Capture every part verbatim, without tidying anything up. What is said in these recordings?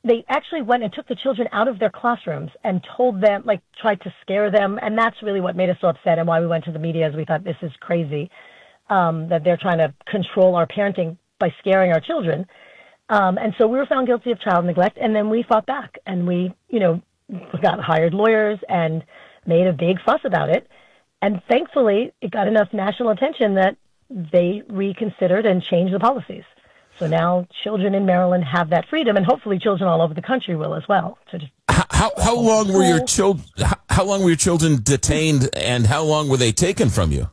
they actually went and took the children out of their classrooms and told them, like, tried to scare them. And that's really what made us so upset and why we went to the media, as we thought this is crazy, um, that they're trying to control our parenting by scaring our children. Um, and so we were found guilty of child neglect, and then we fought back, and we, you know, got hired lawyers and made a big fuss about it. And thankfully, it got enough national attention that they reconsidered and changed the policies. So now children in Maryland have that freedom, and hopefully children all over the country will as well. So just how how, how long were your children? How, how long were your children detained, and how long were they taken from you?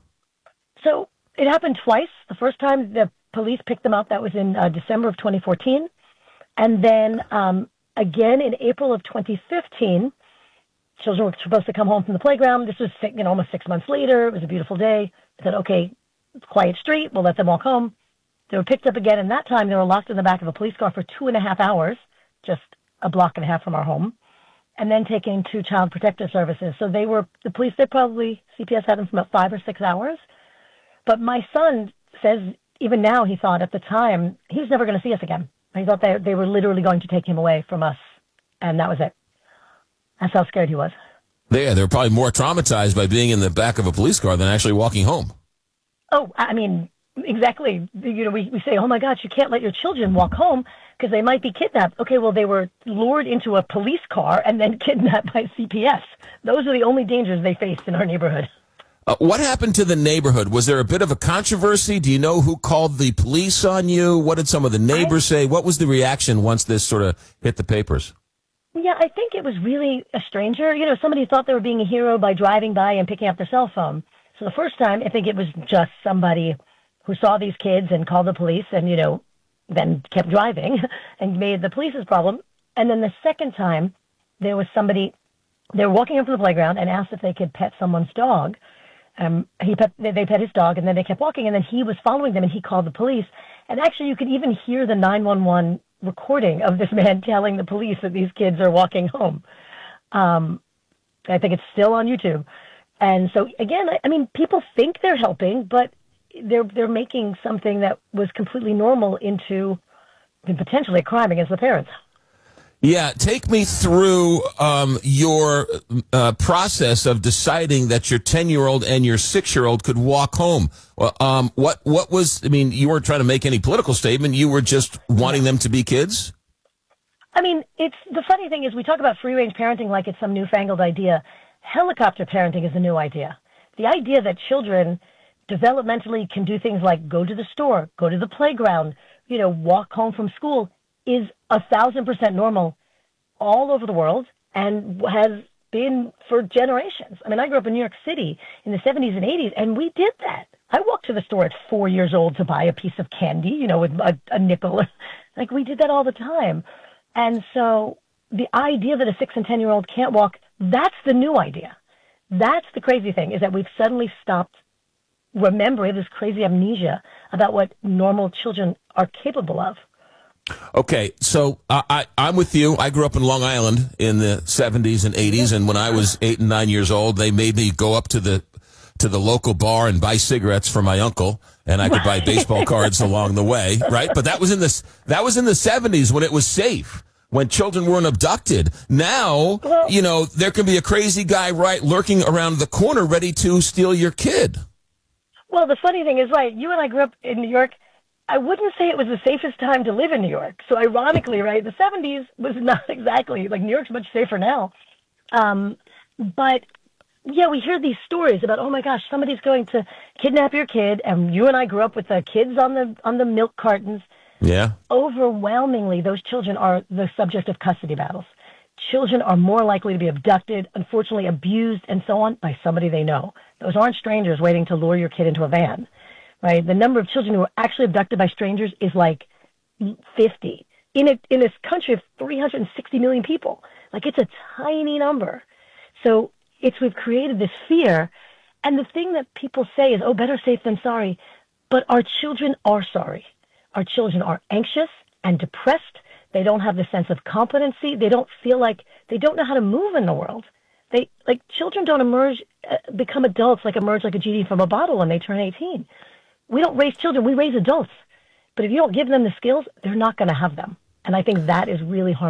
So it happened twice. The first time the police picked them up, that was in uh, December of twenty fourteen, and then um, again in April of twenty fifteen. Children were supposed to come home from the playground. This was six, you know, almost six months later. It was a beautiful day. I said, okay, quiet street. We'll let them walk home. They were picked up again, and that time they were locked in the back of a police car for two and a half hours, just a block and a half from our home, and then taken to Child Protective Services. So they were, the police, they probably, C P S had them for about five or six hours. But my son says, even now, he thought at the time, he was never going to see us again. He thought they, they were literally going to take him away from us, and that was it. That's how scared he was. Yeah, they were probably more traumatized by being in the back of a police car than actually walking home. Oh, I mean, exactly. You know, we, we say, oh my gosh, you can't let your children walk home because they might be kidnapped. Okay, well, they were lured into a police car and then kidnapped by C P S. Those are the only dangers they faced in our neighborhood. Uh, what happened to the neighborhood? Was there a bit of a controversy? Do you know who called the police on you? What did some of the neighbors I, say? What was the reaction once this sort of hit the papers? Yeah, I think it was really a stranger. You know, somebody thought they were being a hero by driving by and picking up their cell phone. So the first time, I think it was just somebody who saw these kids and called the police and, you know, then kept driving and made the police's problem. And then the second time, there was somebody, they were walking up to the playground and asked if they could pet someone's dog. Um, he pet, they pet his dog, and then they kept walking, and then he was following them, and he called the police. And actually, you could even hear the nine one one recording of this man telling the police that these kids are walking home. Um, I think it's still on YouTube. And so, again, I, I mean, people think they're helping, but they're they're making something that was completely normal into potentially a crime against the parents. Yeah, take me through um, your uh, process of deciding that your ten-year-old and your six-year-old could walk home. Well, um, what what was? I mean, you weren't trying to make any political statement. You were just wanting them to be kids. I mean, it's the funny thing is we talk about free-range parenting like it's some newfangled idea. Helicopter parenting is a new idea. The idea that children developmentally can do things like go to the store, go to the playground, you know, walk home from school is a thousand percent normal all over the world and has been for generations. I mean, I grew up in New York City in the seventies and eighties, and we did that. I walked to the store at four years old to buy a piece of candy, you know, with a, a nickel. Like, we did that all the time. And so the idea that a six and ten-year-old can't walk, that's the new idea. That's the crazy thing, is that we've suddenly stopped remembering this crazy amnesia about what normal children are capable of. Okay, so I, I, I'm with you. I grew up in Long Island in the seventies and eighties, and when I was eight and nine years old, they made me go up to the to the local bar and buy cigarettes for my uncle, and I could buy baseball cards along the way, right? But that was in the that was in the seventies when it was safe, when children weren't abducted. Now, Well, you know, there can be a crazy guy right lurking around the corner ready to steal your kid. well, the funny thing is, right, you and I grew up in New York. I wouldn't say it was the safest time to live in New York. So ironically, right, the seventies was not exactly, like, New York's much safer now. Um, but, yeah, we hear these stories about, oh, my gosh, somebody's going to kidnap your kid, and you and I grew up with the kids on the on the milk cartons. Yeah. Overwhelmingly, those children are the subject of custody battles. Children are more likely to be abducted, unfortunately abused, and so on, by somebody they know. Those aren't strangers waiting to lure your kid into a van. Right, the number of children who are actually abducted by strangers is like fifty in a in this country of three hundred sixty million people. Like, it's a tiny number. So it's we've created this fear, and the thing that people say is, "Oh, better safe than sorry," but our children are sorry. Our children are anxious and depressed. They don't have the sense of competency. They don't feel like they don't know how to move in the world. They like children don't emerge, uh, become adults like emerge like a genie from a bottle when they turn eighteen. We don't raise children, we raise adults. But if you don't give them the skills, they're not going to have them. And I think that is really harmful.